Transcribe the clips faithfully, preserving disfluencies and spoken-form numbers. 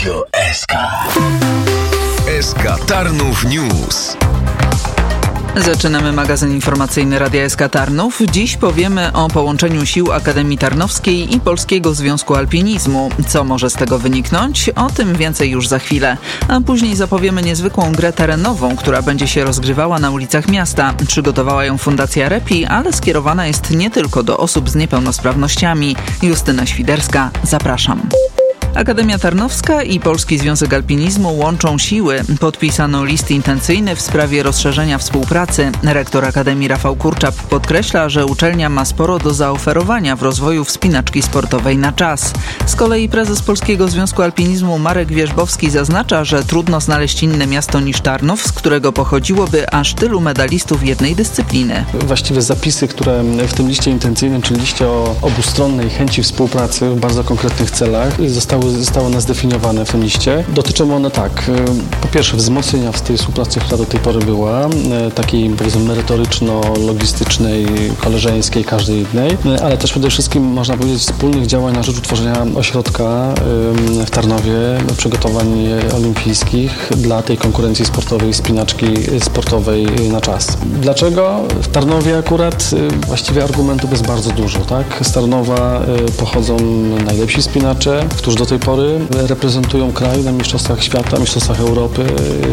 Radio S K. S K Tarnów News. Zaczynamy magazyn informacyjny Radia S K Tarnów. Dziś powiemy o połączeniu sił Akademii Tarnowskiej i Polskiego Związku Alpinizmu. Co może z tego wyniknąć? O tym więcej już za chwilę. A później zapowiemy niezwykłą grę terenową, która będzie się rozgrywała na ulicach miasta. Przygotowała ją Fundacja Repi, ale skierowana jest nie tylko do osób z niepełnosprawnościami. Justyna Świderska, zapraszam. Akademia Tarnowska i Polski Związek Alpinizmu łączą siły. Podpisano list intencyjny w sprawie rozszerzenia współpracy. Rektor Akademii Rafał Kurczap podkreśla, że uczelnia ma sporo do zaoferowania w rozwoju wspinaczki sportowej na czas. Z kolei prezes Polskiego Związku Alpinizmu Marek Wierzbowski zaznacza, że trudno znaleźć inne miasto niż Tarnów, z którego pochodziłoby aż tylu medalistów jednej dyscypliny. Właściwie zapisy, które w tym liście intencyjnym, czyli liście o obustronnej chęci współpracy w bardzo konkretnych celach, zostały zostało nas zdefiniowane w tym liście. Dotyczą one tak, po pierwsze wzmocnienia w tej współpracy, która do tej pory była, takiej powiedzmy merytoryczno-logistycznej, koleżeńskiej, każdej innej, ale też przede wszystkim można powiedzieć wspólnych działań na rzecz utworzenia ośrodka w Tarnowie przygotowań olimpijskich dla tej konkurencji sportowej, spinaczki sportowej na czas. Dlaczego? W Tarnowie akurat właściwie argumentów jest bardzo dużo, tak? Z Tarnowa pochodzą najlepsi spinacze, którzy do tej pory reprezentują kraj na mistrzostwach świata, mistrzostwach Europy,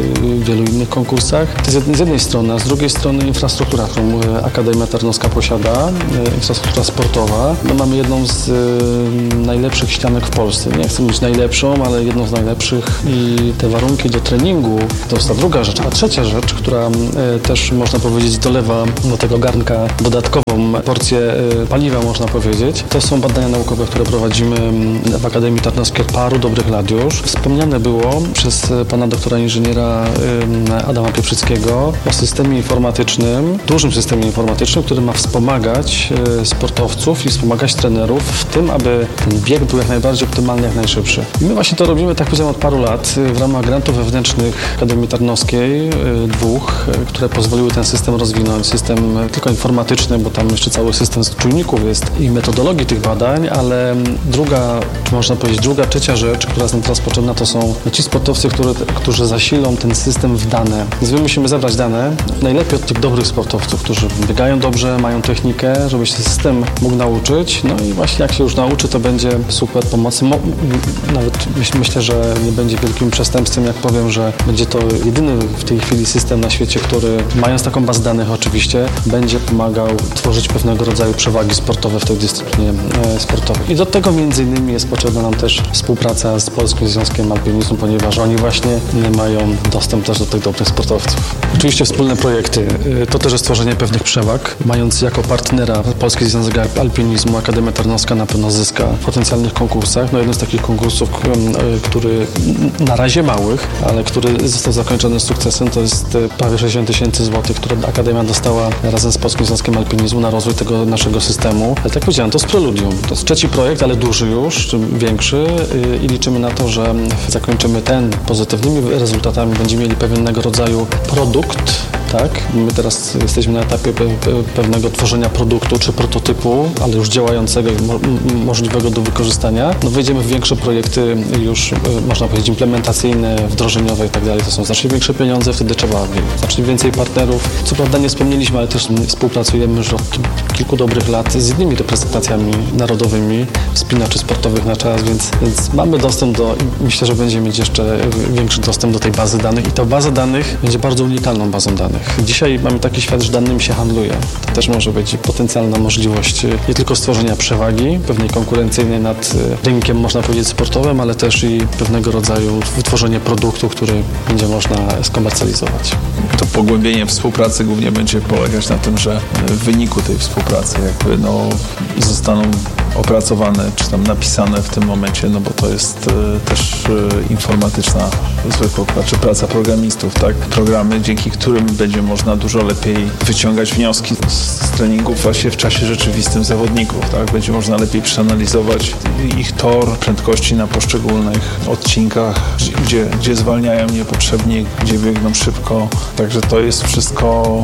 w wielu innych konkursach. To jest z jednej strony, a z drugiej strony infrastruktura, którą Akademia Tarnowska posiada, infrastruktura sportowa. My mamy jedną z najlepszych ścianek w Polsce. Nie chcę mówić najlepszą, ale jedną z najlepszych i te warunki do treningu to jest ta druga rzecz. A trzecia rzecz, która też można powiedzieć dolewa do tego garnka dodatkową porcję paliwa, można powiedzieć, to są badania naukowe, które prowadzimy w Akademii Tarnowskiej od paru dobrych lat już. Wspomniane było przez pana doktora inżyniera Adama Pieprzyckiego o systemie informatycznym, dużym systemie informatycznym, który ma wspomagać sportowców i wspomagać trenerów w tym, aby ten bieg był jak najbardziej optymalny, jak najszybszy. I my właśnie to robimy, tak powiedziałem, od paru lat w ramach grantów wewnętrznych Akademii Tarnowskiej, dwóch, które pozwoliły ten system rozwinąć. System tylko informatyczny, bo tam jeszcze cały system z czujników jest i metodologii tych badań, ale druga, czy można powiedzieć, druga, trzecia rzecz, która jest nam teraz potrzebna, to są ci sportowcy, które, którzy zasilą ten system w dane. Więc my musimy zebrać dane najlepiej od tych dobrych sportowców, którzy biegają dobrze, mają technikę, żeby się system mógł nauczyć. No i właśnie jak się już nauczy, to będzie super pomocy. Mo- nawet myślę, że nie będzie wielkim przestępstwem, jak powiem, że będzie to jedyny w tej chwili system na świecie, który, mając taką bazę danych oczywiście, będzie pomagał tworzyć pewnego rodzaju przewagi sportowe w tej dyscyplinie e, sportowej. I do tego między innymi jest potrzebna nam też współpraca z Polskim Związkiem Alpinizmu, ponieważ oni właśnie mają dostęp też do tych dobrych sportowców. Oczywiście wspólne projekty, to też jest tworzenie pewnych przewag. Mając jako partnera Polski Związek Alpinizmu, Akademia Tarnowska na pewno zyska w potencjalnych konkursach. No jeden z takich konkursów, który na razie małych, ale który został zakończony sukcesem, to jest prawie sześćdziesiąt tysięcy złotych, które Akademia dostała razem z Polskim Związkiem Alpinizmu na rozwój tego naszego systemu. Ale tak powiedziałem, to jest preludium. To jest trzeci projekt, ale duży już, większy i liczymy na to, że zakończymy ten pozytywnymi rezultatami, będziemy mieli pewnego rodzaju produkt, tak? My teraz jesteśmy na etapie pe- pe- pewnego tworzenia produktu czy prototypu, ale już działającego i mo- możliwego do wykorzystania. No wejdziemy w większe projekty już, można powiedzieć, implementacyjne, wdrożeniowe i tak dalej. To są znacznie większe pieniądze, wtedy trzeba znacznie więcej partnerów. Co prawda nie wspomnieliśmy, ale też współpracujemy już od kilku dobrych lat z innymi reprezentacjami narodowymi, wspinaczy sportowych na czas, więc, więc mamy dostęp do, myślę, że będziemy mieć jeszcze większy dostęp do tej bazy danych i ta baza danych będzie bardzo unikalną bazą danych. Dzisiaj mamy taki świat, że danymi się handluje. To też może być potencjalna możliwość nie tylko stworzenia przewagi, pewnej konkurencyjnej nad rynkiem, można powiedzieć, sportowym, ale też i pewnego rodzaju wytworzenie produktu, który będzie można skomercjalizować. To pogłębienie współpracy głównie będzie polegać na tym, że w wyniku tej współpracy jakby no, zostaną opracowane, czy tam napisane w tym momencie, no bo to jest e, też e, informatyczna zwykła czy praca programistów, tak? Programy, dzięki którym będzie można dużo lepiej wyciągać wnioski z, z treningów właśnie w czasie rzeczywistym zawodników, tak? Będzie można lepiej przeanalizować ich tor, prędkości na poszczególnych odcinkach, gdzie, gdzie zwalniają niepotrzebnie, gdzie biegną szybko. Także to jest wszystko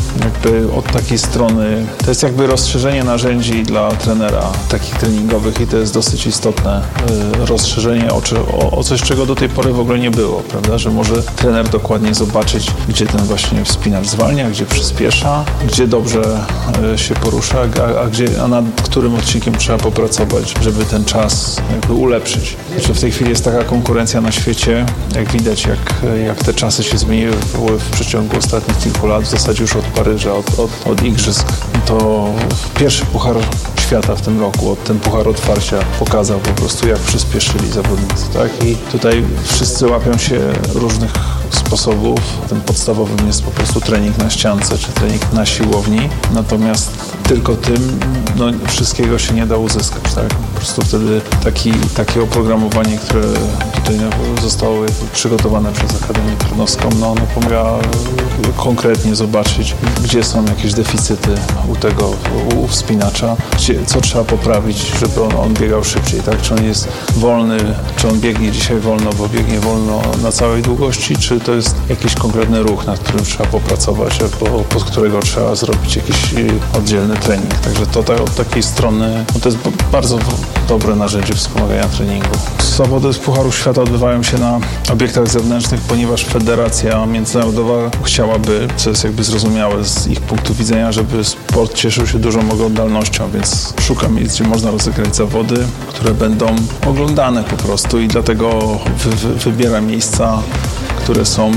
jakby od takiej strony, to jest jakby rozszerzenie narzędzi dla trenera takich treningowych i to jest dosyć istotne y, rozszerzenie o, o, o coś, czego do tej pory w ogóle nie było, prawda, że może trener dokładnie zobaczyć, gdzie ten właśnie wspinacz zwalnia, gdzie przyspiesza, gdzie dobrze y, się porusza, a, a, gdzie, a nad którym odcinkiem trzeba popracować, żeby ten czas jakby ulepszyć. Znaczy w tej chwili jest taka konkurencja na świecie, jak widać, jak, jak te czasy się zmieniły w, w przeciągu ostatnich kilku lat, w zasadzie już od Paryża, od, od, od Igrzysk. To pierwszy puchar świata w tym roku, od ten puchar otwarcia pokazał po prostu, jak przyspieszyli zawodnicy, tak? I tutaj wszyscy łapią się różnych sposobów. Tym podstawowym jest po prostu trening na ściance, czy trening na siłowni. Natomiast tylko tym no, wszystkiego się nie da uzyskać, tak? Po prostu wtedy taki, takie oprogramowanie, które tutaj zostało przygotowane przez Akademię Tarnowską, no ono pomaga konkretnie zobaczyć, gdzie są jakieś deficyty u tego, u wspinacza, gdzie, co trzeba poprawić, żeby on, on biegał szybciej, tak? Czy on jest wolny, czy on biegnie dzisiaj wolno, bo biegnie wolno na całej długości, czy to jest jakiś konkretny ruch, nad którym trzeba popracować, albo pod którego trzeba zrobić jakiś oddzielny trening. Także to tak, od takiej strony, no to jest bardzo dobre narzędzie wspomagania treningu. Zawody z Pucharu Świata odbywają się na obiektach zewnętrznych, ponieważ Federacja Międzynarodowa chciałaby, co jest jakby zrozumiałe z ich punktu widzenia, żeby sport cieszył się dużą oglądalnością, więc szuka miejsc, gdzie można rozegrać zawody, które będą oglądane po prostu i dlatego wy, wy, wybiera miejsca, które są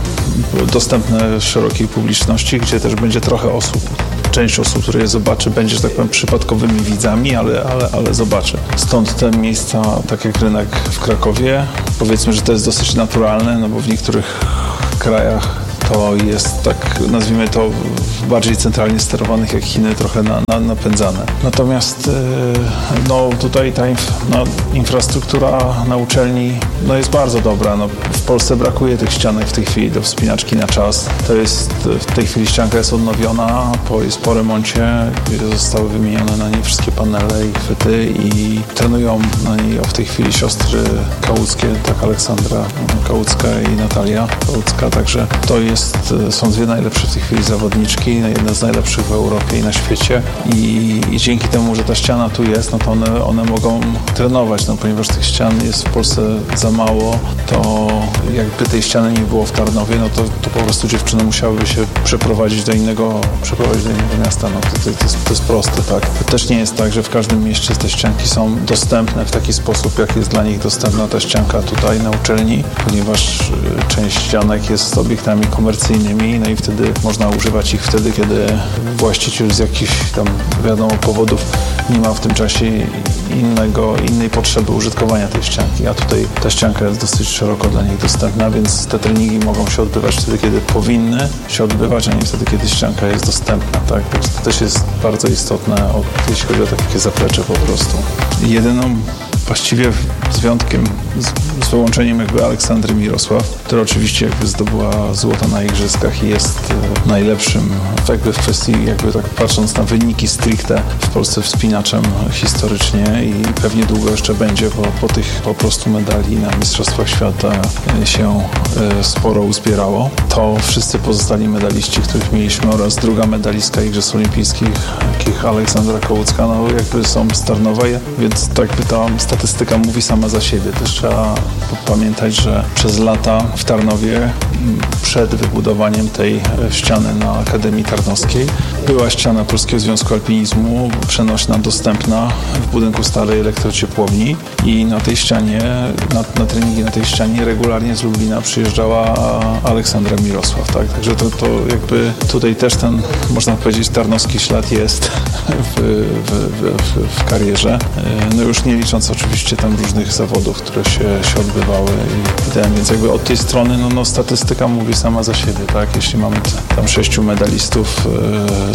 dostępne szerokiej publiczności, gdzie też będzie trochę osób. Część osób, które je zobaczy, będzie, że tak powiem, przypadkowymi widzami, ale, ale, ale zobaczy. Stąd te miejsca, tak jak rynek w Krakowie, powiedzmy, że to jest dosyć naturalne, no bo w niektórych krajach to jest tak, nazwijmy to, bardziej centralnie sterowanych jak Chiny, trochę na, na, napędzane. Natomiast yy, no, tutaj ta inf, no, infrastruktura na uczelni no, jest bardzo dobra. No, w Polsce brakuje tych ścianek w tej chwili do wspinaczki na czas. To jest, w tej chwili ścianka jest odnowiona, po, jest po remoncie, zostały wymienione na niej wszystkie panele i chwyty i trenują na niej w tej chwili siostry kałuckie, tak Aleksandra Kałucka i Natalia Kałucka, także to jest są dwie najlepsze w tej chwili zawodniczki, jedna z najlepszych w Europie i na świecie i, i dzięki temu, że ta ściana tu jest, no to one, one mogą trenować, no ponieważ tych ścian jest w Polsce za mało, to jakby tej ściany nie było w Tarnowie, no to, to po prostu dziewczyny musiałyby się przeprowadzić do innego, przeprowadzić do innego miasta, no to, to, to, jest, to jest proste, tak. To też nie jest tak, że w każdym mieście te ścianki są dostępne w taki sposób, jak jest dla nich dostępna ta ścianka tutaj na uczelni, ponieważ część ścianek jest z obiektami komercyjnymi, no i wtedy można używać ich wtedy, kiedy właściciel z jakichś tam, wiadomo, powodów nie ma w tym czasie innego, innej potrzeby użytkowania tej ścianki, a tutaj ta ścianka jest dosyć szeroko dla nich dostępna, więc te treningi mogą się odbywać wtedy, kiedy powinny się odbywać, a nie wtedy, kiedy ścianka jest dostępna, tak? Więc to też jest bardzo istotne, jeśli chodzi o takie zaplecze po prostu. Jedyną właściwie z wyjątkiem, z, z wyłączeniem jakby Aleksandry Mirosław, która oczywiście jakby zdobyła złoto na igrzyskach i jest e, najlepszym jakby w kwestii, jakby tak patrząc na wyniki stricte w Polsce wspinaczem historycznie i pewnie długo jeszcze będzie, bo po tych po prostu medali na Mistrzostwach Świata e, się e, sporo uzbierało. To wszyscy pozostali medaliści, których mieliśmy oraz druga medalistka Igrzysk Olimpijskich, jakich Aleksandra Kołucka, no jakby są z Tarnowa, więc tak by ta statystyka mówi sama za siebie. Też trzeba pamiętać, że przez lata w Tarnowie przed wybudowaniem tej ściany na Akademii Tarnowskiej była ściana Polskiego Związku Alpinizmu przenośna, dostępna w budynku starej elektrociepłowni i na tej ścianie, na, na treningi na tej ścianie regularnie z Lublina przyjeżdżała Aleksandra Mirosław, tak? Także to, to jakby tutaj też ten, można powiedzieć, tarnowski ślad jest w, w, w, w karierze. No już nie licząc oczywiście tam różnych zawodów, które się, się odbywały i, i ten, więc jakby od tej strony no, no statystyka mówi sama za siebie, tak? Jeśli mamy tam sześciu medalistów yy,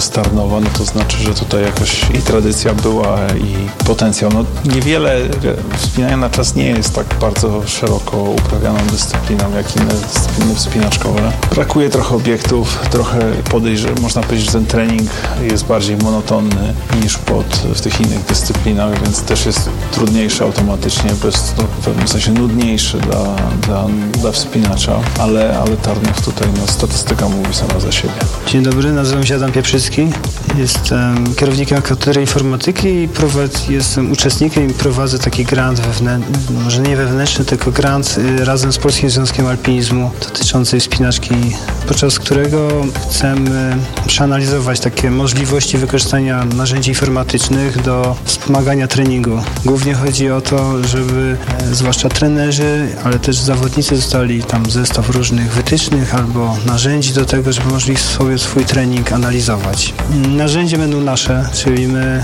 z Tarnowa, no to znaczy, że tutaj jakaś i tradycja była, i potencjał. No niewiele, wspinanie na czas nie jest tak bardzo szeroko uprawianą dyscypliną, jak inne dyscypliny wspinaczkowe. Brakuje trochę obiektów, trochę podejść, że można powiedzieć, że ten trening jest bardziej monotonny niż pod, w tych innych dyscyplinach, więc też jest trudniejszy automatycznie, bez, no, w pewnym sensie nudniejszy dla, dla, dla wspinacza, ale, ale Tarnów tutaj, no, statystyka mówi sama za siebie. Dzień dobry, nazywam się Adam Pieprzycki. Jestem kierownikiem katedry informatyki i prowad, jestem uczestnikiem i prowadzę taki grant wewnętrzny, może nie wewnętrzny, tylko grant y, razem z Polskim Związkiem Alpinizmu dotyczącej wspinaczki, podczas którego chcemy przeanalizować takie możliwości wykorzystania narzędzi informatycznych do wspomagania treningu. Głównie chodzi o to, żeby e, zwłaszcza trenerzy, ale też zawodnicy dostali tam zestaw różnych wytycznych albo narzędzi do tego, żeby mogli sobie swój trening analizować. Narzędzia będą nasze, czyli my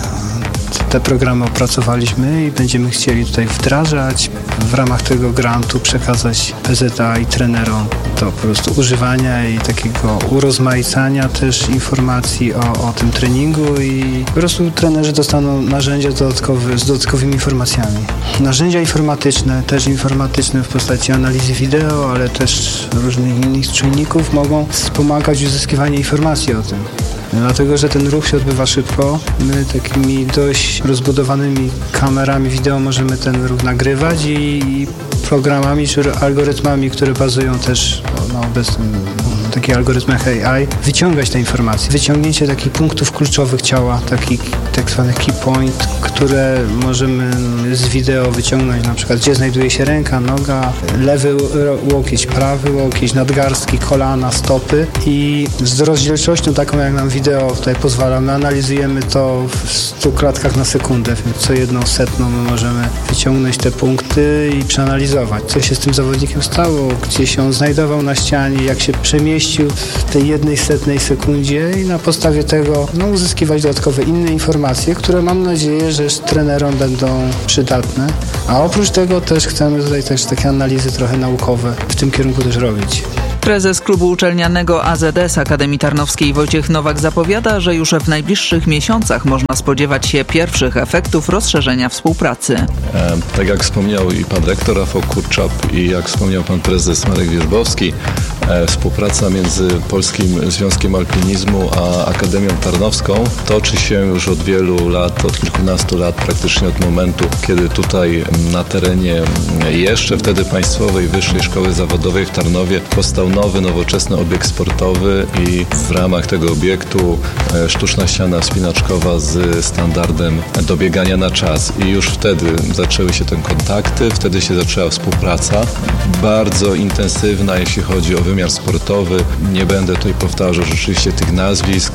te programy opracowaliśmy i będziemy chcieli tutaj wdrażać, w ramach tego grantu przekazać P Z A i trenerom do po prostu używania i takiego urozmaicania też informacji o, o tym treningu i po prostu trenerzy dostaną narzędzia dodatkowe z dodatkowymi informacjami. Narzędzia informatyczne, też informatyczne w postaci analizy wideo, ale też różnych innych czynników mogą wspomagać uzyskiwanie informacji o tym. Dlatego, że ten ruch się odbywa szybko. My takimi dość rozbudowanymi kamerami wideo możemy ten ruch nagrywać i programami czy algorytmami, które bazują też na obecnym takich algorytmach A I, wyciągać te informacje. Wyciągnięcie takich punktów kluczowych ciała, takich tak zwany key point, które możemy z wideo wyciągnąć, na przykład gdzie znajduje się ręka, noga, lewy łokieć, prawy łokieć, nadgarstki, kolana, stopy i z rozdzielczością taką, jak nam wideo tutaj pozwala, my analizujemy to w stu klatkach na sekundę, więc co jedną setną my możemy wyciągnąć te punkty i przeanalizować, co się z tym zawodnikiem stało, gdzie się on znajdował na ścianie, jak się przemieścił w tej jednej setnej sekundzie i na podstawie tego no, uzyskiwać dodatkowe inne informacje, które mam nadzieję, że trenerom będą przydatne. A oprócz tego też chcemy tutaj też takie analizy trochę naukowe w tym kierunku też robić. Prezes klubu uczelnianego A Z S Akademii Tarnowskiej Wojciech Nowak zapowiada, że już w najbliższych miesiącach można spodziewać się pierwszych efektów rozszerzenia współpracy. E, tak jak wspomniał i pan rektor Rafał Kurczap i jak wspomniał pan prezes Marek Wierzbowski, e, współpraca między Polskim Związkiem Alpinizmu a Akademią Tarnowską toczy się już od wielu lat, od kilkunastu lat, praktycznie od momentu, kiedy tutaj na terenie jeszcze wtedy Państwowej Wyższej Szkoły Zawodowej w Tarnowie powstał nowy, nowoczesny obiekt sportowy i w ramach tego obiektu e, sztuczna ściana wspinaczkowa z standardem dobiegania na czas. I już wtedy zaczęły się te kontakty, wtedy się zaczęła współpraca. Bardzo intensywna, jeśli chodzi o wymiar sportowy. Nie będę tutaj powtarzał rzeczywiście tych nazwisk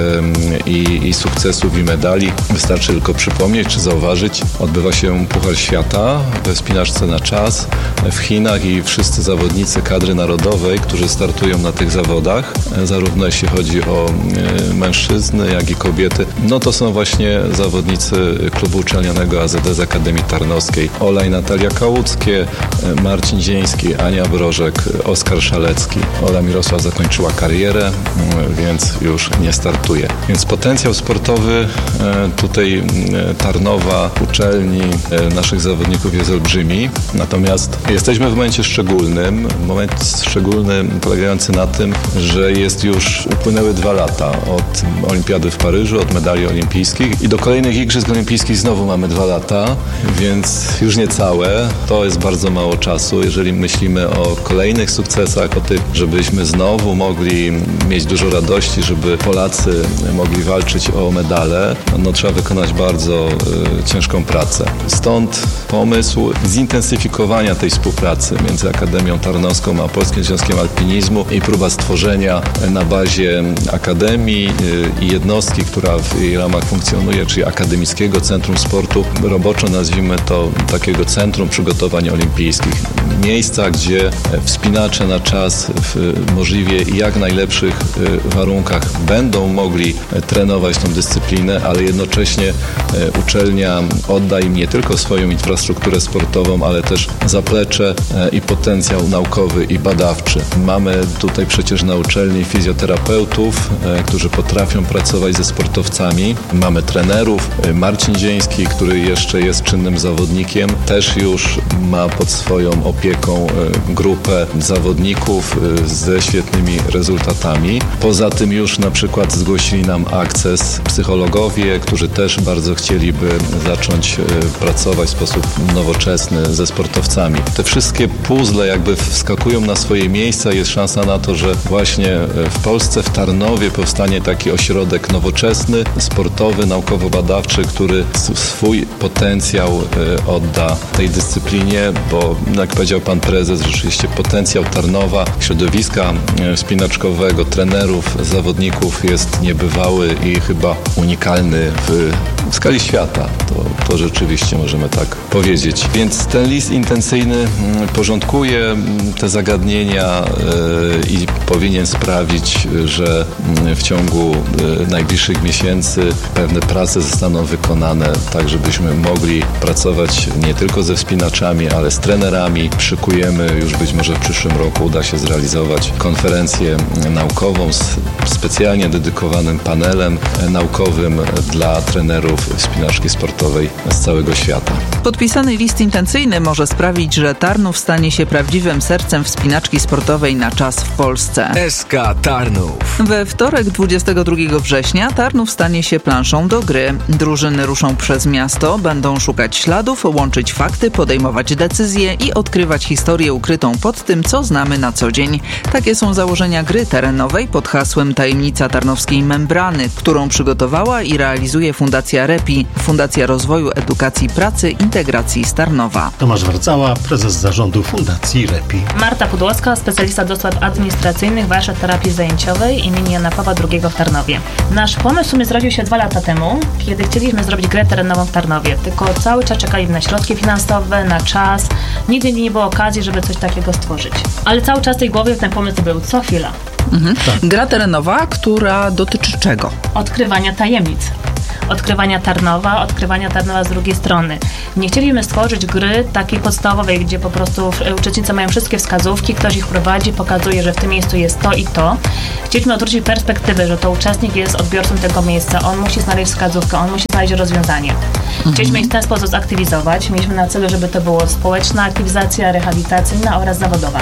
e, i, i sukcesów i medali. Wystarczy tylko przypomnieć czy zauważyć. Odbywa się Puchar Świata we wspinaczce na czas w Chinach i wszyscy zawodnicy kadry narodowej, którzy startują na tych zawodach, zarówno jeśli chodzi o mężczyzny, jak i kobiety, no to są właśnie zawodnicy klubu uczelnianego A Z S Akademii Tarnowskiej. Ola i Natalia Kałuckie, Marcin Dzieński, Ania Brożek, Oskar Szalecki. Ola Mirosław zakończyła karierę, więc już nie startuje. Więc potencjał sportowy tutaj Tarnowa, uczelni, naszych zawodników jest olbrzymi. Natomiast jesteśmy w momencie szczególnym, moment szczególny polegający na tym, że jest już, upłynęły dwa lata od Olimpiady w Paryżu, od medali olimpijskich i do kolejnych Igrzysk Olimpijskich znowu mamy dwa lata, więc już nie całe. To jest bardzo mało czasu. Jeżeli myślimy o kolejnych sukcesach, o tym, żebyśmy znowu mogli mieć dużo radości, żeby Polacy mogli walczyć o medale, no trzeba wykonać bardzo y, ciężką pracę. Stąd pomysł zintensyfikowania tej współpracy między Akademią Tarnowską a Polskim Związkiem Alpinizmu i próba stworzenia na bazie akademii i jednostki, która w jej ramach funkcjonuje, czyli Akademickiego Centrum Sportu, roboczo nazwijmy to takiego Centrum Przygotowań Olimpijskich. Miejsca, gdzie wspinacze na czas teraz w możliwie jak najlepszych warunkach będą mogli trenować tą dyscyplinę, ale jednocześnie uczelnia odda im nie tylko swoją infrastrukturę sportową, ale też zaplecze i potencjał naukowy i badawczy. Mamy tutaj przecież na uczelni fizjoterapeutów, którzy potrafią pracować ze sportowcami. Mamy trenerów. Marcin Zieński, który jeszcze jest czynnym zawodnikiem, też już ma pod swoją opieką grupę zawodników ze świetnymi rezultatami. Poza tym już na przykład zgłosili nam akces psychologowie, którzy też bardzo chcieliby zacząć pracować w sposób nowoczesny ze sportowcami. Te wszystkie puzzle jakby wskakują na swoje miejsca. Jest szansa na to, że właśnie w Polsce, w Tarnowie powstanie taki ośrodek nowoczesny, sportowy, naukowo-badawczy, który swój potencjał odda tej dyscyplinie, bo jak powiedział pan prezes, rzeczywiście potencjał Tarnowa, środowiska wspinaczkowego, trenerów, zawodników jest niebywały i chyba unikalny w, w skali świata. To, to rzeczywiście możemy tak powiedzieć. Więc ten list intencyjny porządkuje te zagadnienia i powinien sprawić, że w ciągu najbliższych miesięcy pewne prace zostaną wykonane tak, żebyśmy mogli pracować nie tylko ze wspinaczami, ale z trenerami. Szykujemy już być może w przyszłym roku uda się zrealizować konferencję naukową z specjalnie dedykowanym panelem naukowym dla trenerów wspinaczki sportowej z całego świata. Podpisany list intencyjny może sprawić, że Tarnów stanie się prawdziwym sercem wspinaczki sportowej na czas w Polsce. S K Tarnów. We wtorek dwudziestego drugiego września Tarnów stanie się planszą do gry. Drużyny ruszą przez miasto, będą szukać śladów, łączyć fakty, podejmować decyzje i odkrywać historię ukrytą pod tym, co znamy na co dzień. Takie są założenia gry terenowej pod hasłem Tajemnica Tarnowskiej Membrany, którą przygotowała i realizuje Fundacja REPI, Fundacja Rozwoju Edukacji Pracy Integracji z Tarnowa. Tomasz Warcała, prezes zarządu Fundacji REPI. Marta Pudłowska, specjalista do spraw administracyjnych, warsztat terapii zajęciowej imienia Jana Pawła drugiego w Tarnowie. Nasz pomysł w sumie zrodził się dwa lata temu, kiedy chcieliśmy zrobić grę terenową w Tarnowie, tylko cały czas czekaliśmy na środki finansowe, na czas. Nigdy nie było okazji, żeby coś takiego stworzyć. Ale cały czas w tej głowie ten pomysł był co chwila. Mhm. Tak. Gra terenowa, która dotyczy czego? Odkrywania tajemnic. Odkrywania Tarnowa, odkrywania Tarnowa z drugiej strony. Nie chcieliśmy stworzyć gry takiej podstawowej, gdzie po prostu uczestnicy mają wszystkie wskazówki, ktoś ich prowadzi, pokazuje, że w tym miejscu jest to i to. Chcieliśmy odwrócić perspektywę, że to uczestnik jest odbiorcą tego miejsca, on musi znaleźć wskazówkę, on musi znaleźć rozwiązanie. Chcieliśmy ich w ten sposób zaktywizować. Mieliśmy na celu, żeby to było społeczna aktywizacja, rehabilitacyjna oraz zawodowa.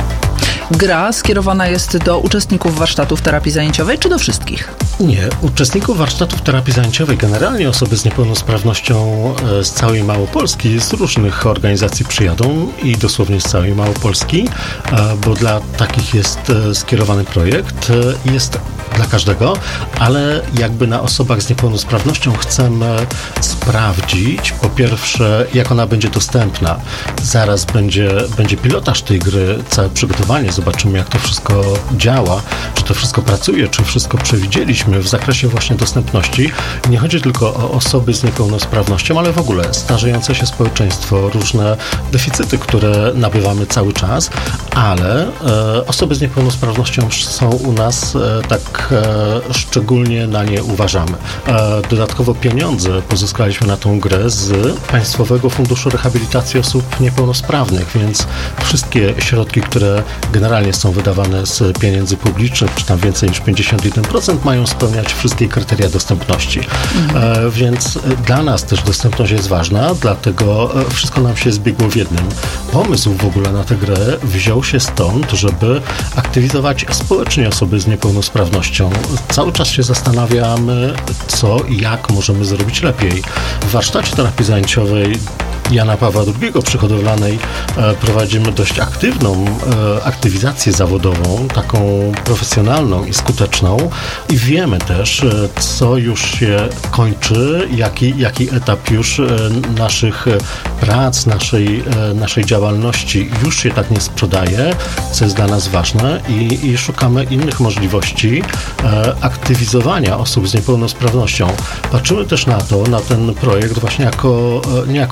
Gra skierowana jest do uczestników warsztatów terapii zajęciowej, czy do wszystkich? Nie, uczestników warsztatów terapii zajęciowej, generalnie osoby z niepełnosprawnością z całej Małopolski, z różnych organizacji przyjadą i dosłownie z całej Małopolski, bo dla takich jest skierowany projekt. Jest dla każdego, ale jakby na osobach z niepełnosprawnością chcemy sprawdzić, po pierwsze, jak ona będzie dostępna. Zaraz będzie, będzie pilotaż tej gry, całe przygotowanie, zobaczymy, jak to wszystko działa, czy to wszystko pracuje, czy wszystko przewidzieliśmy w zakresie właśnie dostępności. Nie chodzi tylko o osoby z niepełnosprawnością, ale w ogóle starzejące się społeczeństwo, różne deficyty, które nabywamy cały czas, ale e, osoby z niepełnosprawnością są u nas e, tak e, szczególnie na nie uważamy. E, dodatkowo pieniądze pozyskaliśmy na tą grę z Państwowego Funduszu Rehabilitacji Osób Niepełnosprawnych, więc wszystkie środki, które generalnie są wydawane z pieniędzy publicznych, czy tam więcej niż pięćdziesiąt jeden procent, mają spełniać wszystkie kryteria dostępności. Mhm. E, więc dla nas też dostępność jest ważna, dlatego wszystko nam się zbiegło w jednym. Pomysł w ogóle na tę grę wziął się stąd, żeby aktywizować społecznie osoby z niepełnosprawnością. Cały czas się zastanawiamy, co i jak możemy zrobić lepiej. W warsztacie terapii zajęciowej Jana Pawła drugiego przy Hodowlanej e, prowadzimy dość aktywną e, aktywizację zawodową, taką profesjonalną i skuteczną i wiemy też, e, co już się kończy, jaki, jaki etap już e, naszych prac, naszej, e, naszej działalności już się tak nie sprzedaje, co jest dla nas ważne i, i szukamy innych możliwości e, aktywizowania osób z niepełnosprawnością. Patrzymy też na to, na ten projekt właśnie jako, e, nie jako zabawę,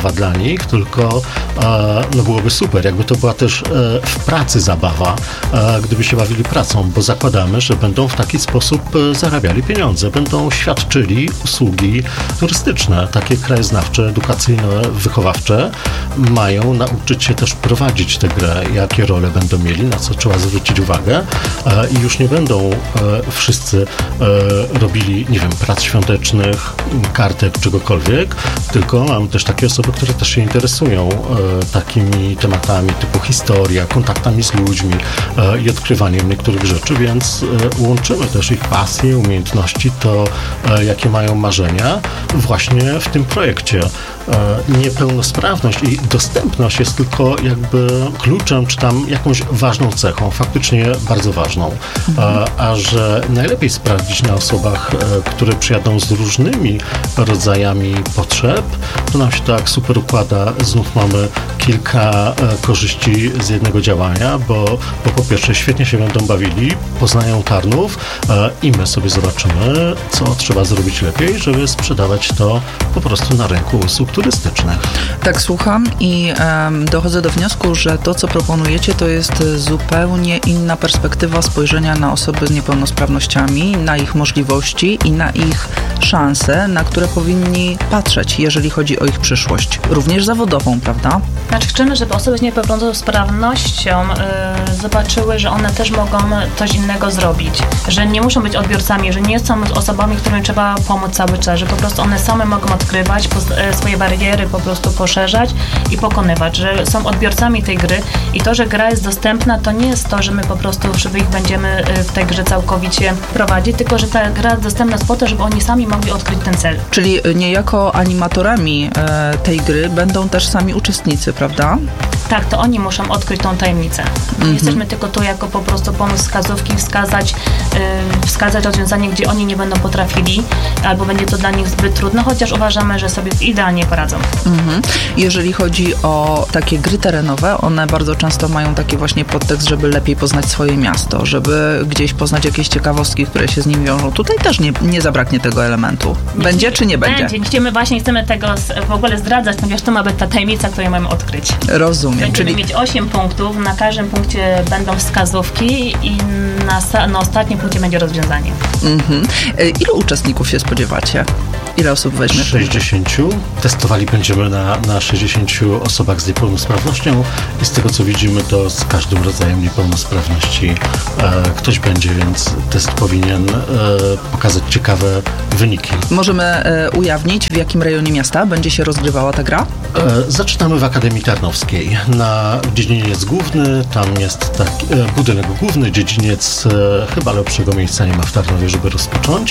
zabawa dla nich, tylko e, no byłoby super, jakby to była też e, w pracy zabawa, e, gdyby się bawili pracą, bo zakładamy, że będą w taki sposób e, zarabiali pieniądze, będą świadczyli usługi turystyczne, takie krajoznawcze, edukacyjne, wychowawcze, mają nauczyć się też prowadzić tę grę, jakie role będą mieli, na co trzeba zwrócić uwagę e, i już nie będą e, wszyscy e, robili, nie wiem, prac świątecznych, kartek, czegokolwiek, tylko mamy też takie osoby, które też się interesują e, takimi tematami typu historia, kontaktami z ludźmi e, i odkrywaniem niektórych rzeczy, więc e, łączymy też ich pasje, umiejętności, to e, jakie mają marzenia właśnie w tym projekcie. E, niepełnosprawność i dostępność jest tylko jakby kluczem, czy tam jakąś ważną cechą, faktycznie bardzo ważną. Mhm. E, a że najlepiej sprawdzić na osobach, e, które przyjadą z różnymi rodzajami potrzeb, to nam się tak super układa. Znów mamy kilka e, korzyści z jednego działania, bo, bo po pierwsze świetnie się będą bawili, poznają Tarnów e, i my sobie zobaczymy, co trzeba zrobić lepiej, żeby sprzedawać to po prostu na rynku usług turystycznych. Tak słucham i um, dochodzę do wniosku, że to, co proponujecie, to jest zupełnie inna perspektywa spojrzenia na osoby z niepełnosprawnościami, na ich możliwości i na ich szanse, na które powinni patrzeć, jeżeli chodzi o ich przyszłość. Również zawodową, prawda? Znaczy chcemy, żeby osoby z niepełnosprawnością yy, zobaczyły, że one też mogą coś innego zrobić, że nie muszą być odbiorcami, że nie są osobami, którym trzeba pomóc cały czas, że po prostu one same mogą odkrywać, poz- swoje bariery po prostu poszerzać i pokonywać, że są odbiorcami tej gry i to, że gra jest dostępna, to nie jest to, że my po prostu żeby ich będziemy w tej grze całkowicie prowadzić, tylko że ta gra jest dostępna po to, żeby oni sami mogli odkryć ten cel. Czyli niejako animatorami e, tej gry będą też sami uczestnicy, prawda? Tak, to oni muszą odkryć tą tajemnicę. Mm-hmm. Jesteśmy tylko tu jako po prostu pomóc wskazówki, wskazać, yy, wskazać rozwiązanie, gdzie oni nie będą potrafili, albo będzie to dla nich zbyt trudno, chociaż uważamy, że sobie idealnie poradzą. Mm-hmm. Jeżeli chodzi o takie gry terenowe, one bardzo często mają taki właśnie podtekst, żeby lepiej poznać swoje miasto, żeby gdzieś poznać jakieś ciekawostki, które się z nim wiążą. Tutaj też nie, nie zabraknie tego elementu. Będzie czy nie będzie? Będzie. Chcemy właśnie chcemy tego w ogóle zdradzać, ponieważ to ma być ta tajemnica, którą mamy odkryć. Rozumiem. Będziemy czyli... mieć osiem punktów, na każdym punkcie będą wskazówki i na, na ostatnim punkcie będzie rozwiązanie. Mhm. Ilu uczestników się spodziewacie? Ile osób weźmie? sześćdziesięciu. Testowali będziemy na, na sześćdziesięciu osobach z niepełnosprawnością i z tego co widzimy, to z każdym rodzajem niepełnosprawności e, ktoś będzie, więc test powinien e, pokazać ciekawe wyniki. Możemy e, ujawnić, w jakim rejonie miasta będzie się rozgrywała ta gra? E, zaczynamy w Akademii Tarnowskiej. Na dziedziniec główny, tam jest taki e, budynek główny, dziedziniec e, chyba lepszego miejsca nie ma w Tarnowie, żeby rozpocząć.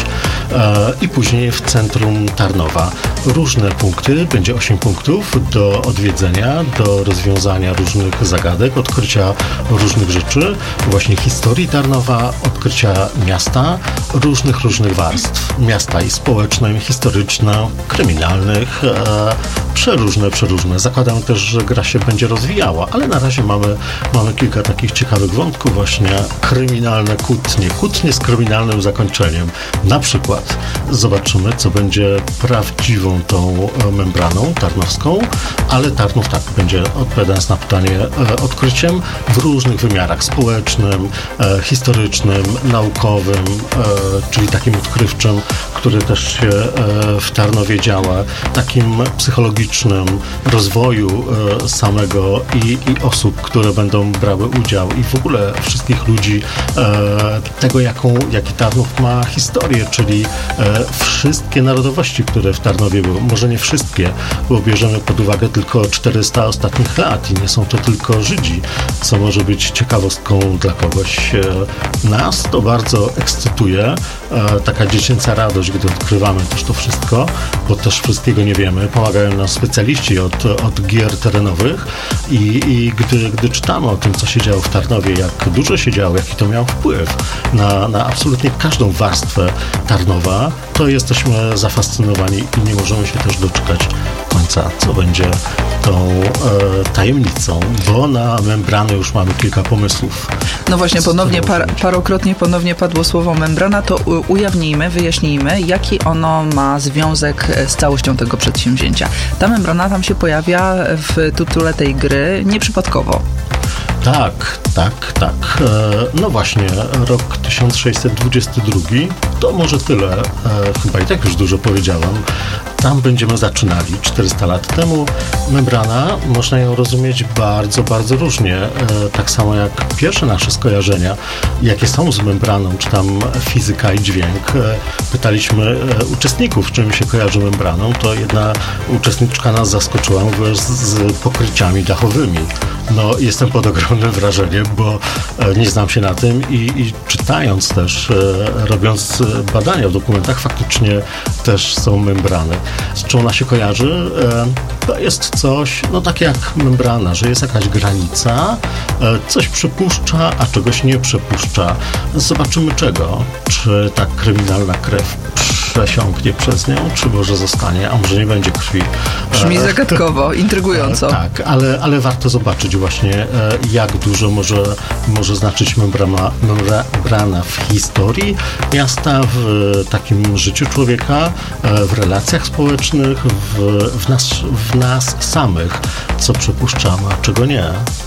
E, I później w centrum Tarnowa. Różne punkty, będzie osiem punktów do odwiedzenia, do rozwiązania różnych zagadek, odkrycia różnych rzeczy, właśnie historii Tarnowa, odkrycia miasta, różnych, różnych warstw. Miasta i społeczne, i historyczne, kryminalnych, e, przeróżne, przeróżne. Zakładam też, że gra się będzie rozwijała, ale na razie mamy, mamy kilka takich ciekawych wątków, właśnie kryminalne kłótnie, kłótnie z kryminalnym zakończeniem. Na przykład zobaczymy, co będzie prawdziwą tą membraną tarnowską, ale Tarnów tak będzie, odpowiadając na pytanie, odkryciem w różnych wymiarach społecznym, e, historycznym, naukowym, e, czyli takim odkrywczym, który też się e, w Tarnowie działa, takim psychologicznym rozwoju e, samego i, i osób, które będą brały udział i w ogóle wszystkich ludzi, e, tego jaką, jaki Tarnów ma historię, czyli e, wszystkie narodowości, które w Tarnowie były. Może nie wszystkie, bo bierzemy pod uwagę tylko czterysta ostatnich lat i nie są to tylko Żydzi, co może być ciekawostką dla kogoś. Nas to bardzo ekscytuje, taka dziecięca radość, gdy odkrywamy też to wszystko, bo też wszystkiego nie wiemy. Pomagają nam specjaliści od, od gier terenowych i, i gdy, gdy czytamy o tym, co się działo w Tarnowie, jak dużo się działo, jaki to miał wpływ na, na absolutnie każdą warstwę Tarnowa, to jesteśmy zafascynowani i nie możemy się też doczekać końca końca, co będzie tą e, tajemnicą, bo na membranę już mamy kilka pomysłów. No właśnie, ponownie, par, parokrotnie ponownie padło słowo membrana, to u, ujawnijmy, wyjaśnijmy, jaki ono ma związek z całością tego przedsięwzięcia. Ta membrana tam się pojawia w tytule tej gry nieprzypadkowo. Tak, tak, tak. E, no właśnie, rok tysiąc sześćset dwudziesty drugi, to może tyle, e, chyba i tak już dużo powiedziałam. Tam będziemy zaczynali czterysta lat temu. Membrana, można ją rozumieć bardzo, bardzo różnie. E, tak samo jak pierwsze nasze skojarzenia, jakie są z membraną, czy tam fizyka i dźwięk. E, pytaliśmy e, uczestników, czym się kojarzy membraną, to jedna uczestniczka nas zaskoczyła, mówiąc z pokryciami dachowymi. No, jestem pod ogromnym wrażeniem, bo e, nie znam się na tym i, i czytając też, e, robiąc badania w dokumentach, faktycznie też są membrany. Z czym ona się kojarzy? E, to jest coś, no tak jak membrana, że jest jakaś granica, e, coś przepuszcza, a czegoś nie przepuszcza. Zobaczymy czego. Czy ta kryminalna krew przesiąknie przez nią, czy może zostanie, a może nie będzie krwi. Brzmi zagadkowo, intrygująco. E, tak, ale, ale warto zobaczyć właśnie, e, jak dużo może, może znaczyć membrana, membrana w historii miasta, w takim życiu człowieka, e, w relacjach społecznych, w, w, nas, w nas samych, co przepuszczamy, a czego nie.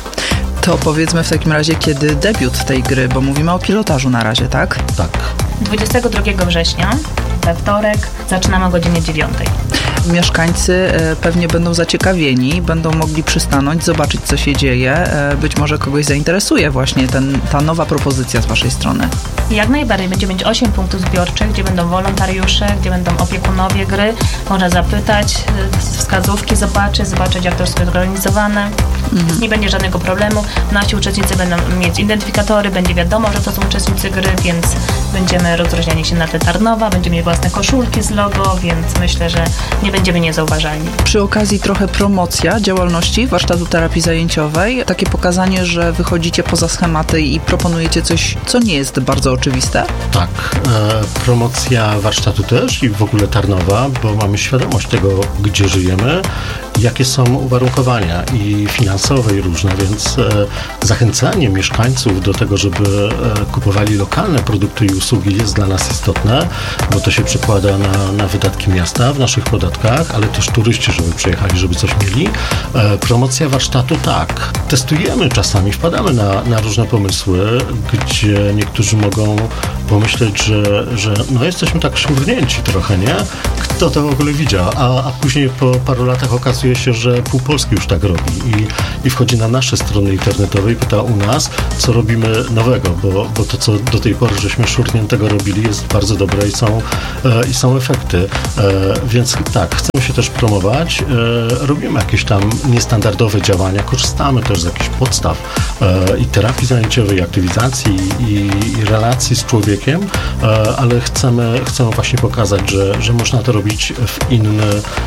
To powiedzmy w takim razie, kiedy debiut tej gry, bo mówimy o pilotażu na razie, tak? Tak. dwudziestego drugiego września, we wtorek, zaczynamy o godzinie dziewiątej. Mieszkańcy pewnie będą zaciekawieni, będą mogli przystanąć, zobaczyć, co się dzieje. Być może kogoś zainteresuje właśnie ten, ta nowa propozycja z waszej strony. Jak najbardziej. Będzie mieć osiem punktów zbiorczych, gdzie będą wolontariusze, gdzie będą opiekunowie gry. Można zapytać, wskazówki zobaczyć, zobaczyć, jak to jest zorganizowane. Mhm. Nie będzie żadnego problemu. Nasi uczestnicy będą mieć identyfikatory, będzie wiadomo, że to są uczestnicy gry, więc będziemy rozróżniani się na tle Tarnowa, będziemy mieć własne koszulki z logo, więc myślę, że nie będziemy niezauważalni. Przy okazji trochę promocja działalności warsztatu terapii zajęciowej, takie pokazanie, że wychodzicie poza schematy i proponujecie coś, co nie jest bardzo oczywiste. Tak, e, promocja warsztatu też i w ogóle Tarnowa, bo mamy świadomość tego, gdzie żyjemy, jakie są uwarunkowania i finansowe i różne, więc e, zachęcanie mieszkańców do tego, żeby e, kupowali lokalne produkty i usługi jest dla nas istotne, bo to się przekłada na, na wydatki miasta w naszych podatkach, ale też turyści, żeby przyjechali, żeby coś mieli. E, promocja warsztatu tak. Testujemy czasami, wpadamy na, na różne pomysły, gdzie niektórzy mogą pomyśleć, że, że no jesteśmy tak szurnięci trochę, nie? Kto to w ogóle widział? A, a później po paru latach okazuje się, że pół Polski już tak robi i, i wchodzi na nasze strony internetowe i pyta u nas, co robimy nowego, bo, bo to, co do tej pory żeśmy szurniętego robili, jest bardzo dobre i są, e, i są efekty. E, więc tak, chcemy się też promować, e, robimy jakieś tam niestandardowe działania, korzystamy też z jakichś podstaw e, i terapii zajęciowej, i aktywizacji i, i relacji z człowiekiem, e, ale chcemy, chcemy właśnie pokazać, że, że można to robić w inny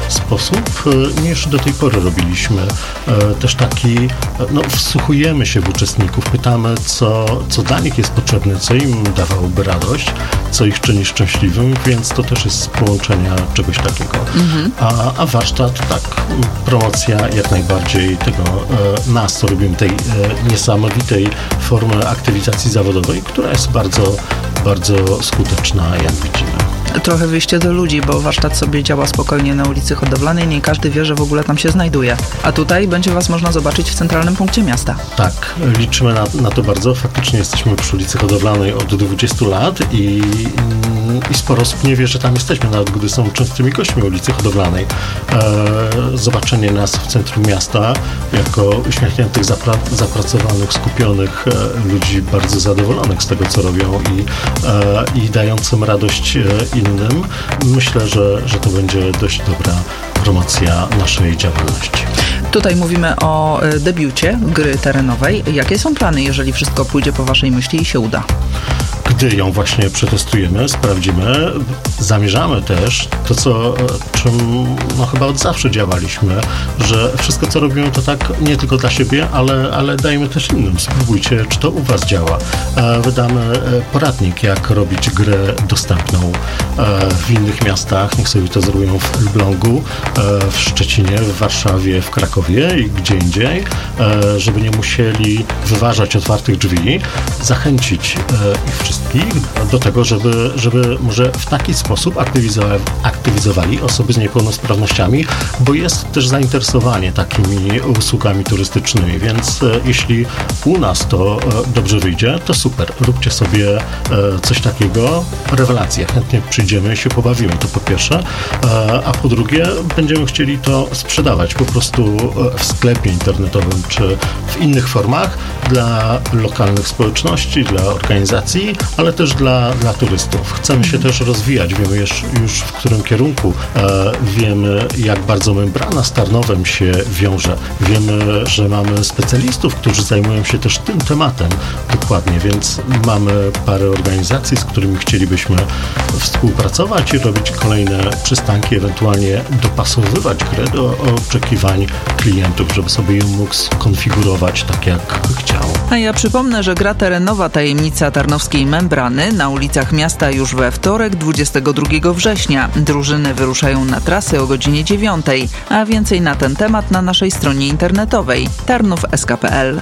sposób e, niż do tej pory robiliśmy. E, też taki, no wsłuchujemy się w uczestników, pytamy, co, co dla nich jest potrzebne, co im dawałoby radość, co ich czyni szczęśliwym, więc to też jest z połączenia czegoś takiego. Mhm. A, a warsztat, tak, promocja jak najbardziej tego e, nas, co robimy, tej e, niesamowitej formy aktywizacji zawodowej, która jest bardzo, bardzo skuteczna, jak widzimy. Trochę wyjście do ludzi, bo warsztat sobie działa spokojnie na ulicy Hodowlanej, nie każdy wie, że w ogóle tam się znajduje. A tutaj będzie was można zobaczyć w centralnym punkcie miasta. Tak, liczymy na, na to bardzo. Faktycznie jesteśmy przy ulicy Hodowlanej od dwudziestu lat i, i sporo osób nie wie, że tam jesteśmy, nawet gdy są częstymi gośćmi ulicy Hodowlanej. E, zobaczenie nas w centrum miasta jako uśmiechniętych, zapra- zapracowanych, skupionych e, ludzi bardzo zadowolonych z tego, co robią i, e, i dającym radość e, innym. Myślę, że, że to będzie dość dobra promocja naszej działalności. Tutaj mówimy o debiucie gry terenowej. Jakie są plany, jeżeli wszystko pójdzie po waszej myśli i się uda? gdy ją właśnie przetestujemy, sprawdzimy, zamierzamy też to, co, czym no, chyba od zawsze działaliśmy, że wszystko, co robimy, to tak nie tylko dla siebie, ale, ale dajemy też innym. Spróbujcie, czy to u was działa. Wydamy poradnik, jak robić grę dostępną w innych miastach. Niech sobie to zrobią w Elblągu, w Szczecinie, w Warszawie, w Krakowie i gdzie indziej, żeby nie musieli wyważać otwartych drzwi, zachęcić ich wszystkich do tego, żeby, żeby może w taki sposób aktywizowali, aktywizowali osoby z niepełnosprawnościami, bo jest też zainteresowanie takimi usługami turystycznymi, więc jeśli u nas to dobrze wyjdzie, to super. Róbcie sobie coś takiego, rewelacja. Chętnie przyjdziemy i się pobawimy, to po pierwsze, a po drugie będziemy chcieli to sprzedawać po prostu w sklepie internetowym czy w innych formach dla lokalnych społeczności, dla organizacji, ale też dla, dla turystów. Chcemy się też rozwijać, wiemy już, już w którym kierunku, e, wiemy, jak bardzo membrana z Tarnowem się wiąże. Wiemy, że mamy specjalistów, którzy zajmują się też tym tematem dokładnie, więc mamy parę organizacji, z którymi chcielibyśmy współpracować i robić kolejne przystanki, ewentualnie dopasowywać grę do oczekiwań klientów, żeby sobie ją mógł skonfigurować tak, jak chciał. A ja przypomnę, że gra terenowa Tajemnica Tarnowskiej Membrany na ulicach miasta już we wtorek, dwudziestego drugiego września. Drużyny wyruszają na trasy o godzinie dziewiątej, a więcej na ten temat na naszej stronie internetowej tarnów kropka s k kropka p l.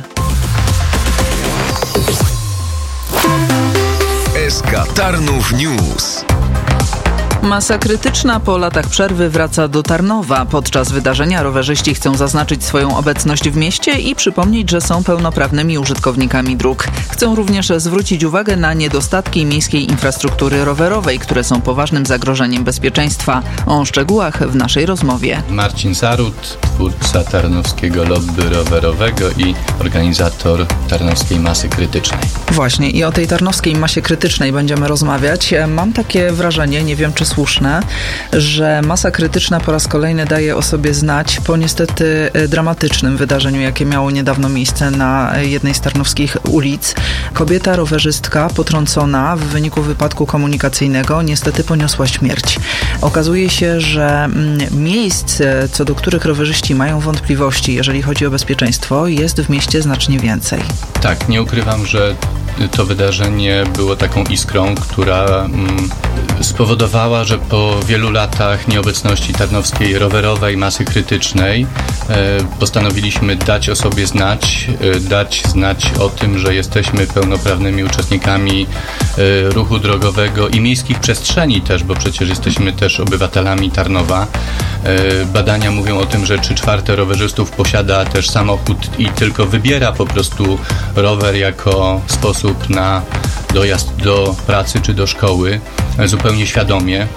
S K Tarnów News. Masa krytyczna po latach przerwy wraca do Tarnowa. Podczas wydarzenia rowerzyści chcą zaznaczyć swoją obecność w mieście i przypomnieć, że są pełnoprawnymi użytkownikami dróg. Chcą również zwrócić uwagę na niedostatki miejskiej infrastruktury rowerowej, które są poważnym zagrożeniem bezpieczeństwa. O szczegółach w naszej rozmowie. Marcin Zarut, twórca tarnowskiego lobby rowerowego i organizator tarnowskiej masy krytycznej. Właśnie i o tej tarnowskiej masie krytycznej będziemy rozmawiać. Mam takie wrażenie, nie wiem czy słuszne, że masa krytyczna po raz kolejny daje o sobie znać po niestety dramatycznym wydarzeniu, jakie miało niedawno miejsce na jednej z tarnowskich ulic. Kobieta rowerzystka potrącona w wyniku wypadku komunikacyjnego niestety poniosła śmierć. Okazuje się, że miejsc, co do których rowerzyści mają wątpliwości, jeżeli chodzi o bezpieczeństwo, jest w mieście znacznie więcej. Tak, nie ukrywam, że to wydarzenie było taką iskrą, która mm, spowodowała, że po wielu latach nieobecności tarnowskiej rowerowej masy krytycznej e, postanowiliśmy dać o sobie znać, e, dać znać o tym, że jesteśmy pełnoprawnymi uczestnikami e, ruchu drogowego i miejskich przestrzeni też, bo przecież jesteśmy też obywatelami Tarnowa. E, badania mówią o tym, że trzy czwarte rowerzystów posiada też samochód i tylko wybiera po prostu rower jako sposób na dojazd do pracy czy do szkoły zupełnie świadomie,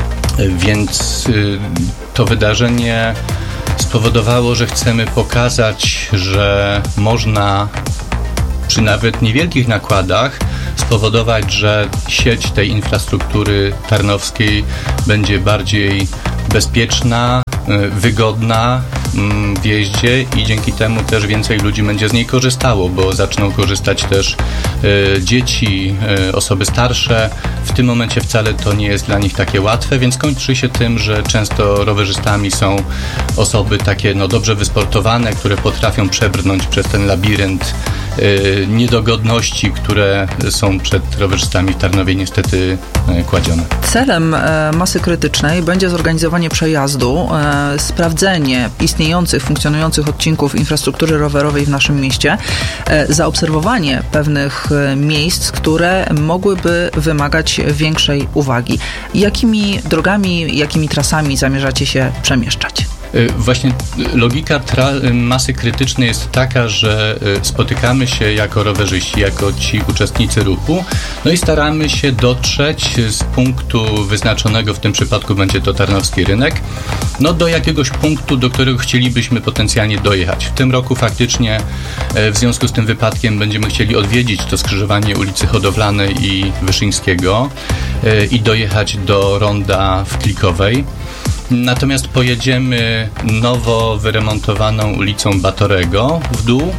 więc to wydarzenie spowodowało, że chcemy pokazać, że można przy nawet niewielkich nakładach spowodować, że sieć tej infrastruktury tarnowskiej będzie bardziej bezpieczna, wygodna w jeździe i dzięki temu też więcej ludzi będzie z niej korzystało, bo zaczną korzystać też y, dzieci, y, osoby starsze. W tym momencie wcale to nie jest dla nich takie łatwe, więc kończy się tym, że często rowerzystami są osoby takie no, dobrze wysportowane, które potrafią przebrnąć przez ten labirynt y, niedogodności, które są przed rowerzystami w Tarnowie niestety y, kładzione. Celem e, masy krytycznej będzie zorganizowanie przejazdu, e, sprawdzenie istniejących, funkcjonujących odcinków infrastruktury rowerowej w naszym mieście, e, zaobserwowanie pewnych e, miejsc, które mogłyby wymagać większej uwagi. Jakimi drogami, jakimi trasami zamierzacie się przemieszczać? Właśnie logika tra- masy krytycznej jest taka, że spotykamy się jako rowerzyści, jako ci uczestnicy ruchu, no i staramy się dotrzeć z punktu wyznaczonego, w tym przypadku będzie to Tarnowski Rynek, no do jakiegoś punktu, do którego chcielibyśmy potencjalnie dojechać. W tym roku faktycznie w związku z tym wypadkiem będziemy chcieli odwiedzić to skrzyżowanie ulicy Hodowlanej i Wyszyńskiego i dojechać do ronda w Klikowej. Natomiast pojedziemy nowo wyremontowaną ulicą Batorego w dół,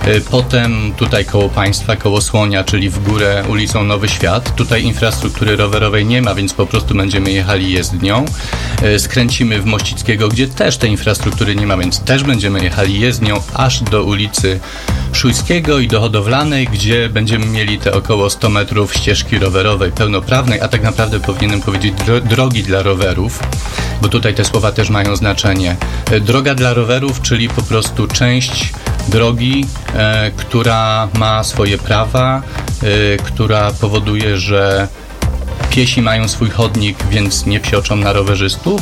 potem tutaj koło państwa, koło Słonia, czyli w górę ulicą Nowy Świat. Tutaj infrastruktury rowerowej nie ma, więc po prostu będziemy jechali jezdnią. Skręcimy w Mościckiego, gdzie też tej infrastruktury nie ma, więc też będziemy jechali jezdnią aż do ulicy Szujskiego i do Hodowlanej, gdzie będziemy mieli te około sto metrów ścieżki rowerowej pełnoprawnej, a tak naprawdę powinienem powiedzieć dro- drogi dla rowerów, bo tutaj te słowa też mają znaczenie. Droga dla rowerów, czyli po prostu część drogi, e, która ma swoje prawa, e, która powoduje, że piesi mają swój chodnik, więc nie psioczą na rowerzystów,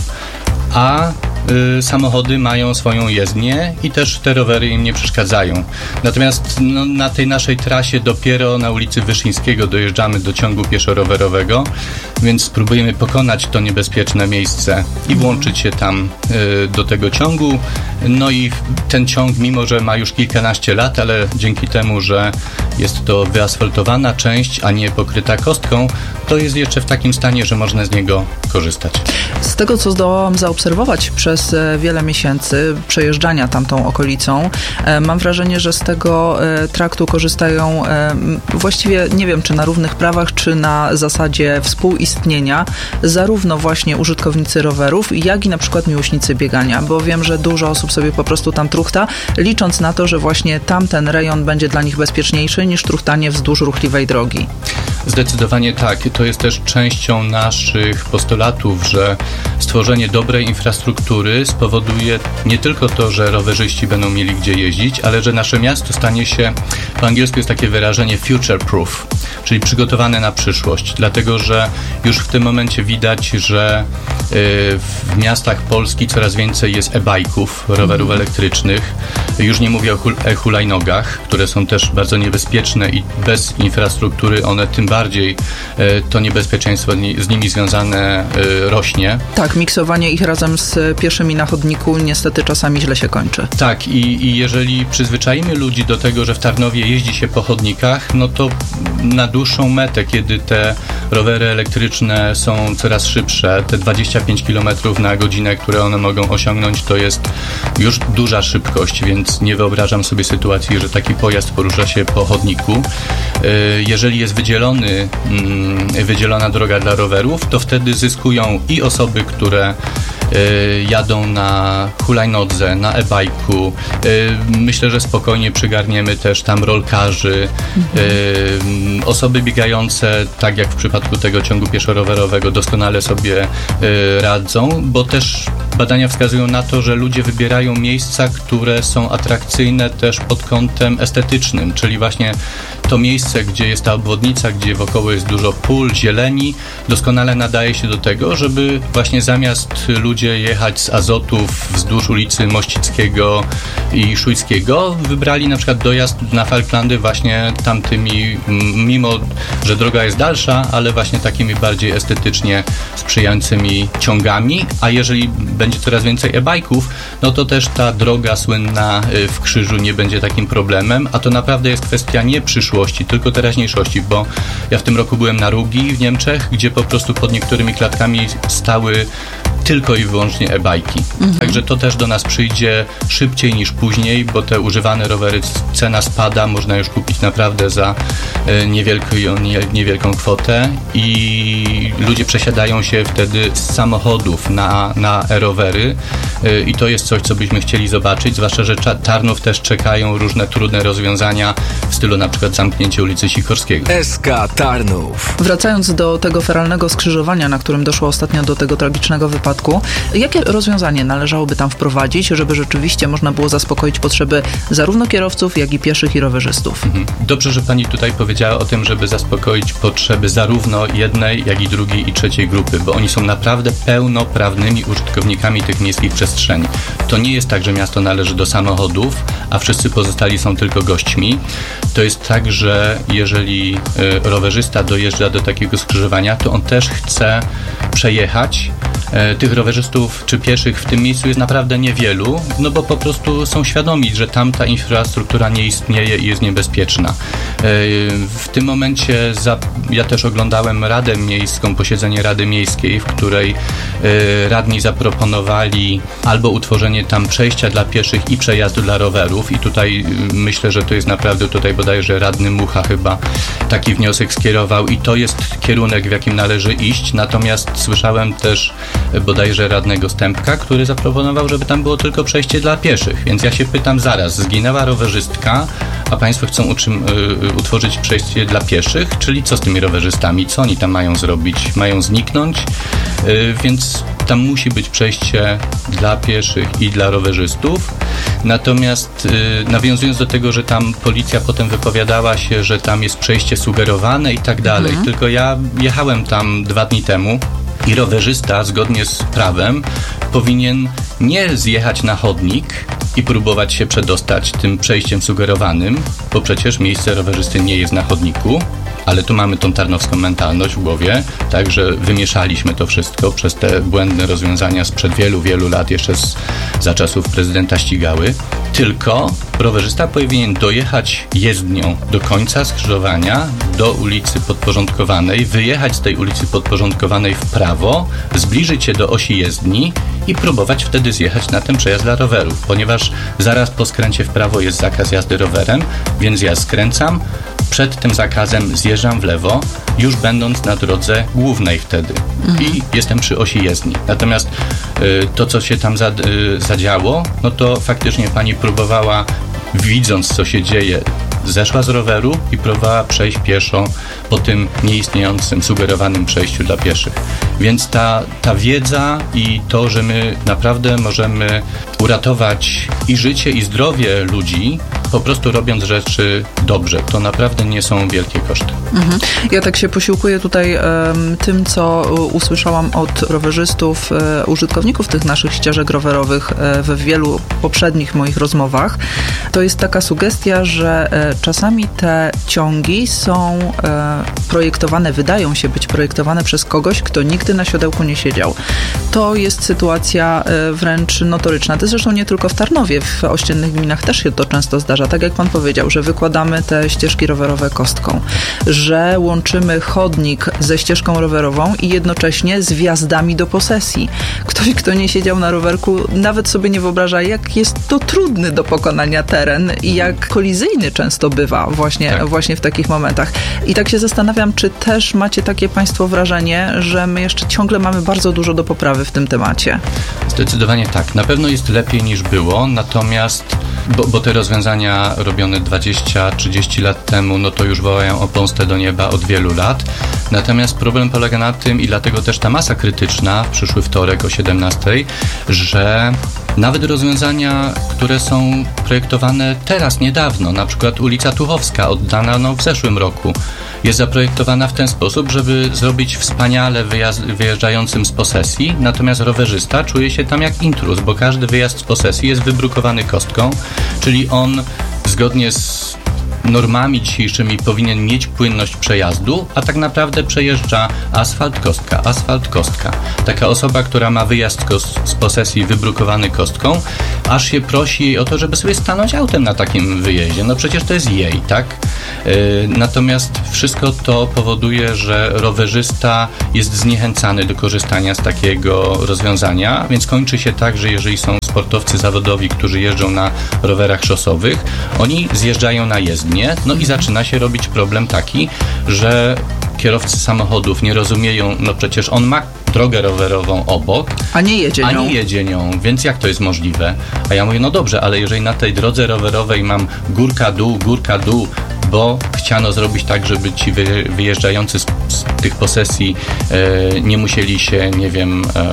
a y, samochody mają swoją jezdnię i też te rowery im nie przeszkadzają. Natomiast no, na tej naszej trasie dopiero na ulicy Wyszyńskiego dojeżdżamy do ciągu pieszo-rowerowego, więc spróbujemy pokonać to niebezpieczne miejsce i włączyć się tam y, do tego ciągu. No i ten ciąg, mimo że ma już kilkanaście lat, ale dzięki temu, że jest to wyasfaltowana część, a nie pokryta kostką, to jest jeszcze w takim stanie, że można z niego korzystać. Z tego, co zdołałam zaobserwować przez wiele miesięcy przejeżdżania tamtą okolicą, mam wrażenie, że z tego traktu korzystają właściwie, nie wiem, czy na równych prawach, czy na zasadzie współistnienia, zarówno właśnie użytkownicy rowerów, jak i na przykład miłośnicy biegania, bo wiem, że dużo osób sobie po prostu tam truchta, licząc na to, że właśnie tamten rejon będzie dla nich bezpieczniejszy niż truchtanie wzdłuż ruchliwej drogi. Zdecydowanie tak. To jest też częścią naszych postulatów, że stworzenie dobrej infrastruktury spowoduje nie tylko to, że rowerzyści będą mieli gdzie jeździć, ale że nasze miasto stanie się, po angielsku jest takie wyrażenie future proof, czyli przygotowane na przyszłość, dlatego że już w tym momencie widać, że w miastach Polski coraz więcej jest e-bajków, rowerów elektrycznych. Już nie mówię o e-hulajnogach, które są też bardzo niebezpieczne i bez infrastruktury one tym bardziej to niebezpieczeństwo z nimi związane rośnie. Tak, miksowanie ich razem z pieszymi na chodniku niestety czasami źle się kończy. Tak, i, i jeżeli przyzwyczaimy ludzi do tego, że w Tarnowie jeździ się po chodnikach, no to na dłuższą metę, kiedy te rowery elektryczne są coraz szybsze, te dwadzieścia pięć kilometrów na godzinę, które one mogą osiągnąć, to jest już duża szybkość, więc nie wyobrażam sobie sytuacji, że taki pojazd porusza się po chodniku. Jeżeli jest wydzielony, wydzielona droga dla rowerów, to wtedy zyskują i osoby, które jadą na hulajnodze, na e-bajku. Myślę, że spokojnie przygarniemy też tam rolkarzy, mhm. osoby biegające, tak jak w przypadku tego ciągu pieszo-rowerowego, doskonale sobie radzą, bo też badania wskazują na to, że ludzie wybierają miejsca, które są atrakcyjne też pod kątem estetycznym, czyli właśnie to miejsce, gdzie jest ta obwodnica, gdzie wokoło jest dużo pól, zieleni, doskonale nadaje się do tego, żeby właśnie zamiast ludzie jechać z Azotów wzdłuż ulicy Mościckiego i Szujskiego, wybrali na przykład dojazd na Falklandy właśnie tamtymi, mimo że droga jest dalsza, ale właśnie takimi bardziej estetycznie sprzyjającymi ciągami, a jeżeli będzie coraz więcej e-bajków, no to też ta droga słynna w Krzyżu nie będzie takim problemem, a to naprawdę jest kwestia nie przyszłości, tylko teraźniejszości, bo ja w tym roku byłem na Rugi w Niemczech, gdzie po prostu pod niektórymi klatkami stały tylko i wyłącznie e-bajki. Mhm. Także to też do nas przyjdzie szybciej niż później, bo te używane rowery, cena spada, można już kupić naprawdę za niewielką, nie, niewielką kwotę i ludzie przesiadają się wtedy z samochodów na, na e-rowery i to jest coś, co byśmy chcieli zobaczyć, zwłaszcza, że Tarnów też czekają różne trudne rozwiązania w stylu na przykład zamknięcie ulicy Sikorskiego. S K Tarnów. Wracając do tego feralnego skrzyżowania, na którym doszło ostatnio do tego tragicznego wypadku, jakie rozwiązanie należałoby tam wprowadzić, żeby rzeczywiście można było zaspokoić potrzeby zarówno kierowców, jak i pieszych i rowerzystów? Mhm. Dobrze, że pani tutaj powiedziała o tym, żeby zaspokoić potrzeby zarówno jednej, jak i drugiej i trzeciej grupy, bo oni są naprawdę pełnoprawnymi użytkownikami tych miejskich przestrzeni. To nie jest tak, że miasto należy do samochodów, a wszyscy pozostali są tylko gośćmi. To jest tak, że jeżeli y, rowerzysta dojeżdża do takiego skrzyżowania, to on też chce przejechać, e, tych rowerzystów czy pieszych w tym miejscu jest naprawdę niewielu, no bo po prostu są świadomi, że tam ta infrastruktura nie istnieje i jest niebezpieczna. E, w tym momencie za, ja też oglądałem Radę Miejską, posiedzenie Rady Miejskiej, w której e, radni zaproponowali albo utworzenie tam przejścia dla pieszych i przejazdu dla rowerów i tutaj e, myślę, że to jest naprawdę tutaj bodajże radny Mucha chyba taki wniosek skierował i to jest kierunek, w jakim należy iść, natomiast słyszałem też bodajże radnego Stępka, który zaproponował, żeby tam było tylko przejście dla pieszych, więc ja się pytam zaraz, zginęła rowerzystka, a państwo chcą uczym, y, utworzyć przejście dla pieszych, czyli co z tymi rowerzystami, co oni tam mają zrobić, mają zniknąć, y, więc tam musi być przejście dla pieszych i dla rowerzystów. Natomiast y, nawiązując do tego, że tam policja potem wypowiadała się, że tam jest przejście sugerowane i tak dalej, mhm. tylko ja jechałem tam dwa dni temu i rowerzysta zgodnie z prawem powinien nie zjechać na chodnik i próbować się przedostać tym przejściem sugerowanym, bo przecież miejsce rowerzysty nie jest na chodniku, ale tu mamy tą tarnowską mentalność w głowie, także wymieszaliśmy to wszystko przez te błędne rozwiązania sprzed wielu, wielu lat, jeszcze z, za czasów prezydenta Ścigały. Tylko rowerzysta powinien dojechać jezdnią do końca skrzyżowania, do ulicy podporządkowanej, wyjechać z tej ulicy podporządkowanej w prawo, zbliżyć się do osi jezdni i próbować wtedy zjechać na ten przejazd dla rowerów, ponieważ zaraz po skręcie w prawo jest zakaz jazdy rowerem, więc ja skręcam, przed tym zakazem zjeżdżam w lewo, już będąc na drodze głównej wtedy mhm. i jestem przy osi jezdni. Natomiast y, to, co się tam za, y, zadziało, no to faktycznie pani próbowała, widząc, co się dzieje, zeszła z roweru i próbowała przejść pieszo po tym nieistniejącym, sugerowanym przejściu dla pieszych. Więc ta, ta wiedza i to, że my naprawdę możemy uratować i życie, i zdrowie ludzi, po prostu robiąc rzeczy dobrze. To naprawdę nie są wielkie koszty. Mhm. Ja tak się posiłkuję tutaj um, tym, co usłyszałam od rowerzystów, um, użytkowników tych naszych ścieżek rowerowych um, we wielu poprzednich moich rozmowach. To jest taka sugestia, że um, czasami te ciągi są um, projektowane, wydają się być projektowane przez kogoś, kto nigdy na siodełku nie siedział. To jest sytuacja um, wręcz notoryczna. To zresztą nie tylko w Tarnowie, w ościennych gminach też się to często zdarza. Tak jak pan powiedział, że wykładamy te ścieżki rowerowe kostką, że łączymy chodnik ze ścieżką rowerową i jednocześnie z wjazdami do posesji. Ktoś, kto nie siedział na rowerku, nawet sobie nie wyobraża, jak jest to trudny do pokonania teren i jak kolizyjny często bywa właśnie, tak. właśnie w takich momentach. I tak się zastanawiam, czy też macie takie państwo wrażenie, że my jeszcze ciągle mamy bardzo dużo do poprawy w tym temacie? Zdecydowanie tak. Na pewno jest lepiej niż było, natomiast bo, bo te rozwiązania robione dwadzieścia trzydzieści lat temu, no to już wołają o pomstę do nieba od wielu lat. Natomiast problem polega na tym i dlatego też ta masa krytyczna w przyszły wtorek o siedemnastej, że nawet rozwiązania, które są projektowane teraz, niedawno, na przykład ulica Tuchowska, oddana no, w zeszłym roku, jest zaprojektowana w ten sposób, żeby zrobić wspaniale wyjazd, wyjeżdżającym z posesji, natomiast rowerzysta czuje się tam jak intruz, bo każdy wyjazd z posesji jest wybrukowany kostką, czyli on zgodnie z normami dzisiejszymi powinien mieć płynność przejazdu, a tak naprawdę przejeżdża asfalt, kostka, asfalt, kostka. Taka osoba, która ma wyjazd z posesji wybrukowany kostką, aż się prosi jej o to, żeby sobie stanąć autem na takim wyjeździe. No przecież to jest jej, tak? Yy, natomiast wszystko to powoduje, że rowerzysta jest zniechęcany do korzystania z takiego rozwiązania, więc kończy się tak, że jeżeli są sportowcy zawodowi, którzy jeżdżą na rowerach szosowych, oni zjeżdżają na jezdnię, no i zaczyna się robić problem taki, że kierowcy samochodów nie rozumieją, no przecież on ma drogę rowerową obok, a nie jedzie nią. A nie jedzie nią, więc jak to jest możliwe? A ja mówię, no dobrze, ale jeżeli na tej drodze rowerowej mam górka dół, górka dół, bo chciano zrobić tak, żeby ci wyjeżdżający z, z tych posesji e, nie musieli się, nie wiem, e,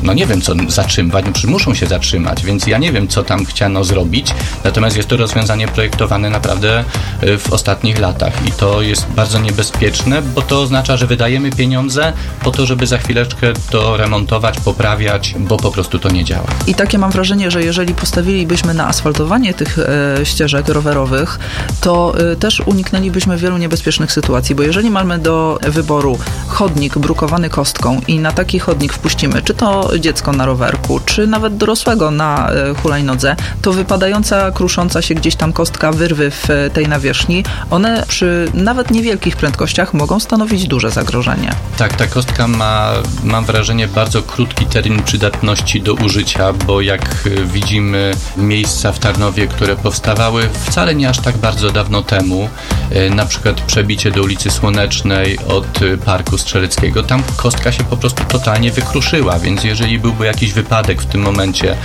no nie wiem, co zatrzymać, no przecież muszą się zatrzymać, więc ja nie wiem, co tam chciano zrobić, natomiast jest to rozwiązanie projektowane naprawdę w ostatnich latach i to jest bardzo niebezpieczne, bo to oznacza, że wydajemy pieniądze po to, żeby za chwileczkę to remontować, poprawiać, bo po prostu to nie działa. I takie mam wrażenie, że jeżeli postawilibyśmy na asfaltowanie tych e, ścieżek rowerowych, to e, też uniknęlibyśmy wielu niebezpiecznych sytuacji, bo jeżeli mamy do wyboru chodnik brukowany kostką i na taki chodnik wpuścimy, czy to dziecko na rowerku, czy nawet dorosłego na e, hulajnodze, to wypadająca, krusząca się gdzieś tam kostka, wyrwy w tej nawierzchni, one przy nawet niewielkich prędkościach mogą stanowić duże zagrożenie. Tak, ta kostka ma, mam wrażenie, bardzo krótki termin przydatności do użycia, bo jak widzimy miejsca w Tarnowie, które powstawały wcale nie aż tak bardzo dawno temu, na przykład przebicie do ulicy Słonecznej od Parku Strzeleckiego, tam kostka się po prostu totalnie wykruszyła, więc jeżeli byłby jakiś wypadek w tym momencie,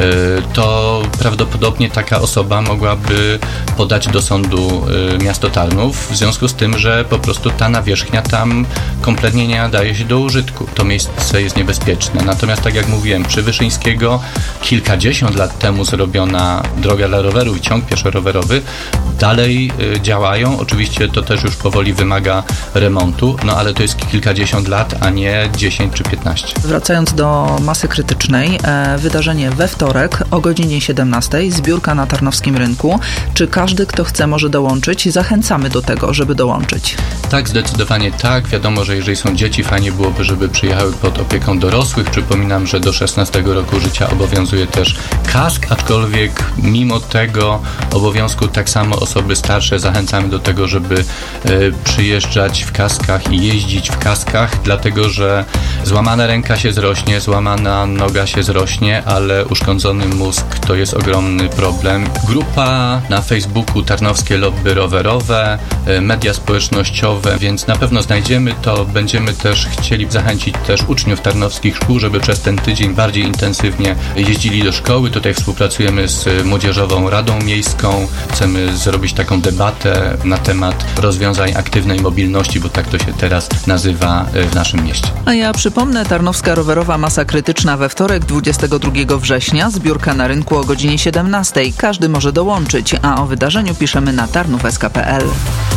to prawdopodobnie taka osoba mogłaby podać do sądu miasto Tarnów w związku z tym, że po prostu ta nawierzchnia tam kompletnie nie nadaje się do użytku. To miejsce jest niebezpieczne. Natomiast tak jak mówiłem, przy Wyszyńskiego kilkadziesiąt lat temu zrobiona droga dla roweru i ciąg pieszo-rowerowy dalej y, działają. Oczywiście to też już powoli wymaga remontu, no ale to jest kilkadziesiąt lat, a nie dziesięć czy piętnaście. Wracając do masy krytycznej, e, wydarzenie we wtorek o godzinie siedemnastej, zbiórka na Tarnowskim Rynku. Czy każdy, kto chce, może dołączyć? Zachęcamy do tego, żeby dołączyć. Tak, zdecydowanie tak. Wiadomo, że jeżeli są dzieci, fajnie byłoby, żeby przyjechały pod opieką dorosłych. Przypominam, że do szesnastego roku życia obowiązuje też kask, aczkolwiek mimo tego obowiązku tak samo osoby starsze zachęcamy do tego, żeby y, przyjeżdżać w kaskach i jeździć w kaskach, dlatego że złamana ręka się zrośnie, złamana noga się zrośnie, ale uszkodzony mózg to jest ogromny problem. Grupa na Facebooku Tarnowskie Lobby Rowerowe, y, media społecznościowe, więc na pewno znajdziemy to. Będziemy też chcieli zachęcić też uczniów tarnowskich szkół, żeby przez ten tydzień bardziej intensywnie jeździli do szkoły. Tutaj współpracujemy z Młodzieżową Radą Miejską. Chcemy zrobić taką debatę na temat rozwiązań aktywnej mobilności, bo tak to się teraz nazywa w naszym mieście. A ja przypomnę, Tarnowska Rowerowa Masa Krytyczna we wtorek, dwudziestego drugiego września, zbiórka na rynku o godzinie siedemnastej. Każdy może dołączyć, a o wydarzeniu piszemy na tarnów kropka es ka kropka pe el.